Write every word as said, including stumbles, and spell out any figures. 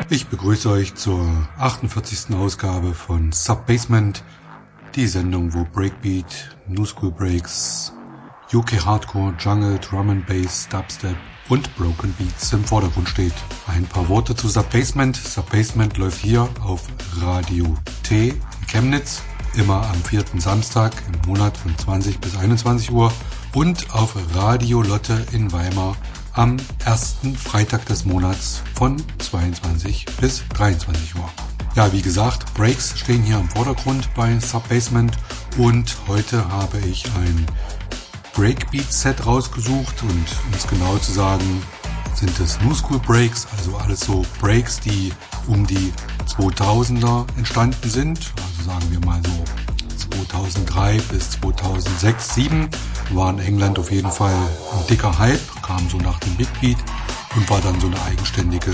Ich begrüße euch zur achtundvierzigsten Ausgabe von Sub-Basement, die Sendung, wo Breakbeat, New School Breaks, U K Hardcore, Jungle, Drum and Bass, Dubstep und Broken Beats im Vordergrund steht. Ein paar Worte zu Sub-Basement. Sub-Basement läuft hier auf Radio T in Chemnitz, immer am vierten Samstag im Monat von zwanzig bis einundzwanzig Uhr und auf Radio Lotte in Weimar am ersten Freitag des Monats von zweiundzwanzig bis dreiundzwanzig Uhr. Ja, wie gesagt, Breaks stehen hier im Vordergrund bei Sub-Basement und heute habe ich ein Breakbeat-Set rausgesucht und um es genau zu sagen, sind es New School Breaks, also alles so Breaks, die um die zweitausender entstanden sind, also sagen wir mal so zweitausenddrei bis zweitausendsechs, zweitausendsieben war in England auf jeden Fall ein dicker Hype, kam so nach dem Big Beat und war dann so eine eigenständige